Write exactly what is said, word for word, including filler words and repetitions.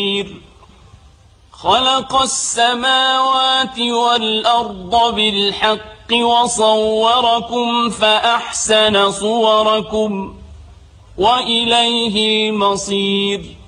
خلق السماوات والأرض بالحق وصوركم فأحسن صوركم وإليه المصير